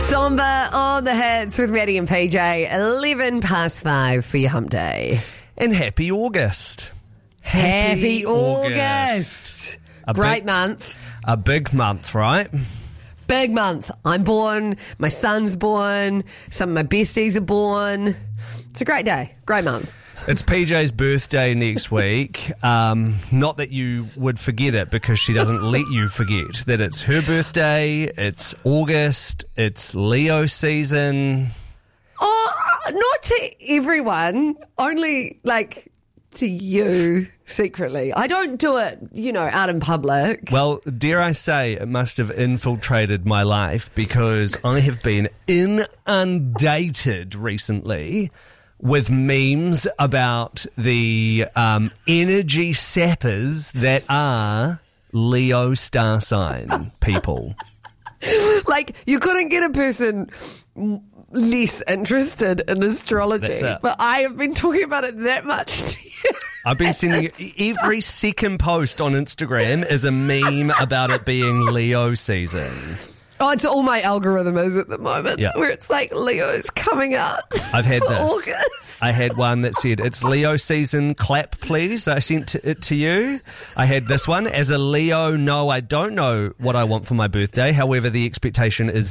Somber on the hits with Maddie and PJ. 5:11 for your hump day. And happy August. Happy August. Great month. A big month, right? Big month. I'm born. My son's born. Some of my besties are born. It's a great day. Great month. It's PJ's birthday next week. Not that you would forget it, because she doesn't let you forget that it's her birthday, it's August, it's Leo season. Oh, not to everyone. Only, to you secretly. I don't do it, out in public. Well, dare I say, it must have infiltrated my life, because I have been inundated recently with memes about the energy sappers that are Leo star sign people. You couldn't get a person less interested in astrology. But I have been talking about it that much to you. I've been sending every second post on Instagram is a meme about it being Leo season. Oh, it's all my algorithm is at the moment, where it's Leo's coming out. I've had this. August. I had one that said, it's Leo season, clap please. I sent it to you. I had this one. As a Leo, no, I don't know what I want for my birthday. However, the expectation is